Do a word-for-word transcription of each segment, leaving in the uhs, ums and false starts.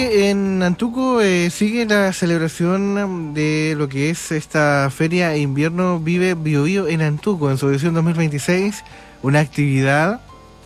que en Antuco eh, sigue la celebración de lo que es esta Feria Invierno Vive Biobío en Antuco, en su edición dos mil veintiséis, una actividad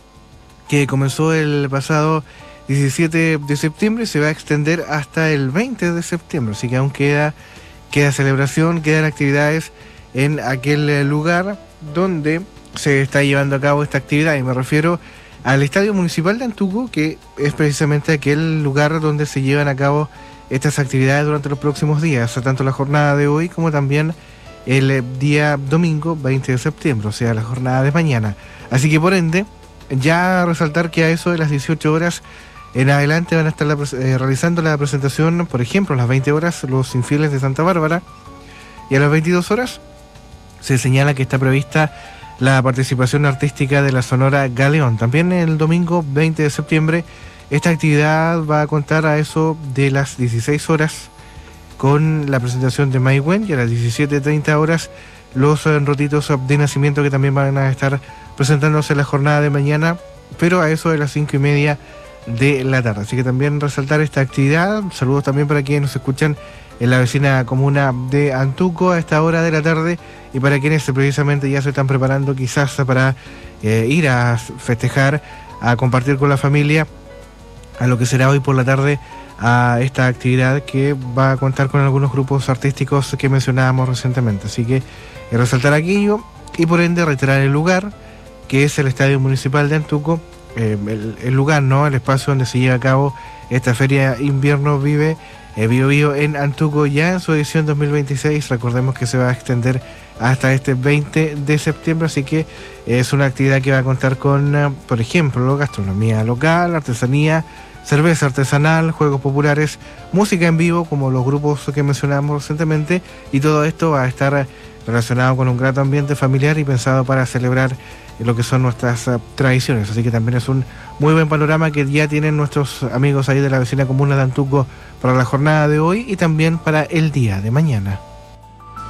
que comenzó el pasado diecisiete de septiembre y se va a extender hasta el veinte de septiembre, así que aún queda, queda celebración, quedan actividades en aquel lugar donde se está llevando a cabo esta actividad, y me refiero al Estadio Municipal de Antuco, que es precisamente aquel lugar donde se llevan a cabo estas actividades durante los próximos días, tanto la jornada de hoy como también el día domingo veinte de septiembre, o sea, la jornada de mañana. Así que por ende, ya resaltar que a eso de las dieciocho horas en adelante van a estar la, eh, realizando la presentación, por ejemplo, a las veinte horas, Los Infieles de Santa Bárbara, y a las veintidós horas se señala que está prevista la participación artística de la Sonora Galeón. También el domingo veinte de septiembre esta actividad va a contar a eso de las dieciséis horas con la presentación de Maigüen, y a las diecisiete treinta horas los eh, rotitos de nacimiento, que también van a estar presentándose en la jornada de mañana, pero a eso de las cinco y media de la tarde. Así que también resaltar esta actividad. Saludos también para quienes nos escuchan en la vecina comuna de Antuco a esta hora de la tarde, y para quienes precisamente ya se están preparando quizás para eh, ir a festejar, a compartir con la familia, a lo que será hoy por la tarde, a esta actividad que va a contar con algunos grupos artísticos que mencionábamos recientemente. Así que eh, resaltar aquello, y por ende reiterar el lugar, que es el Estadio Municipal de Antuco, eh, el, el lugar, ¿no? El espacio donde se lleva a cabo esta Feria Invierno Vive Eh, Bio Bio en Antuco, ya en su edición dos mil veintiséis. Recordemos que se va a extender hasta este veinte de septiembre, así que es una actividad que va a contar con, uh, por ejemplo, gastronomía local, artesanía, cerveza artesanal, juegos populares, música en vivo, como los grupos que mencionamos recientemente, y todo esto va a estar relacionado con un grato ambiente familiar y pensado para celebrar lo que son nuestras uh, tradiciones. Así que también es un muy buen panorama que ya tienen nuestros amigos ahí de la vecina comuna de Antuco para la jornada de hoy y también para el día de mañana.